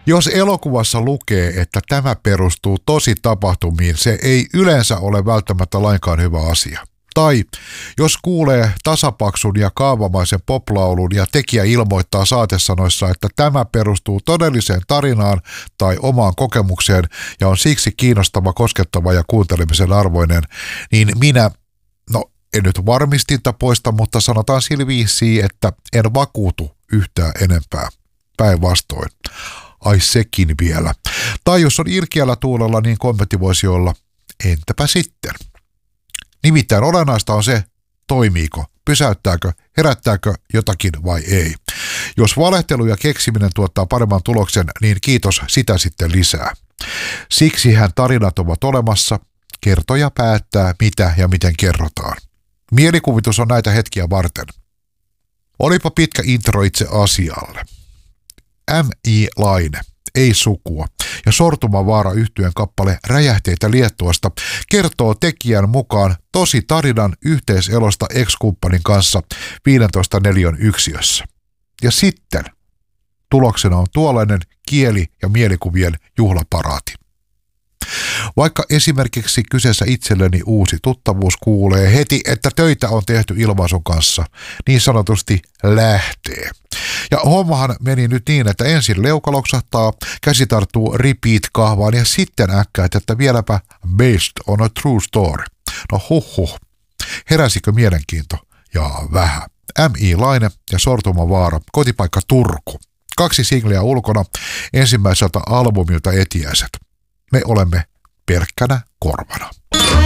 Jos elokuvassa lukee, että tämä perustuu tositapahtumiin, se ei yleensä ole välttämättä lainkaan hyvä asia. Tai jos kuulee tasapaksun ja kaavamaisen poplaulun ja tekijä ilmoittaa saatesanoissa, että tämä perustuu todelliseen tarinaan tai omaan kokemukseen ja on siksi kiinnostava, koskettava ja kuuntelemisen arvoinen, niin minä, en nyt varmistinta poista, mutta sanotaan sillä viisiin, että en vakuutu yhtään enempää. Päinvastoin. Ai sekin vielä. Tai jos on ilkeällä tuulella, niin kommentti voisi olla, entäpä sitten? Nimittäin olennaista on se, toimiiko, pysäyttääkö, herättääkö jotakin vai ei. Jos valehtelu ja keksiminen tuottaa paremman tuloksen, niin kiitos sitä sitten lisää. Siksihän tarinat ovat olemassa, kertoja päättää mitä ja miten kerrotaan. Mielikuvitus on näitä hetkiä varten. Olipa pitkä intro itse asialle. M.I. Laine, ei sukua, ja Sortumavaara -yhtyeen kappale Räjähteitä Liettuasta kertoo tekijän mukaan tosi tarinan yhteiselosta ex-kumppanin kanssa 15 neliön yksiössä. Ja sitten tuloksena on tuollainen kieli- ja mielikuvien juhlaparaati. Vaikka esimerkiksi kyseessä itselleni uusi tuttavuus kuulee heti, että töitä on tehty ilmaisun kanssa, niin sanotusti lähtee. Ja hommahan meni nyt niin, että ensin leuka loksahtaa, käsi tarttuu repeat-kahvaan ja sitten äkkäät, että vieläpä based on a true story. No huhhuh. Heräsikö mielenkiinto? Jaa, vähän. M.I. Laine ja Sortumavaara, kotipaikka Turku. 2 singleä ulkona, ensimmäiseltä albumilta Etiäiset. Me olemme pelkkänä korvana.